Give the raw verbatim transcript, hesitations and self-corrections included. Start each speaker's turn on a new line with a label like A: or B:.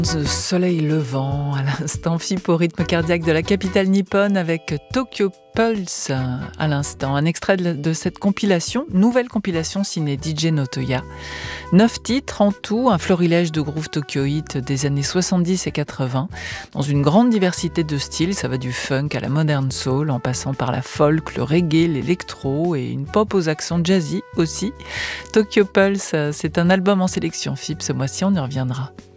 A: The soleil levant, à l'instant, F I P au rythme cardiaque de la capitale nippone avec Tokyo Pulse à l'instant. Un extrait de cette compilation, nouvelle compilation signée D J Notoya. Neuf titres en tout, un florilège de groove tokyoïte des années soixante-dix et quatre-vingts, dans une grande diversité de styles. Ça va du funk à la modern soul, en passant par la folk, le reggae, l'électro et une pop aux accents jazzy aussi. Tokyo Pulse, c'est un album en sélection F I P ce mois-ci, on y reviendra.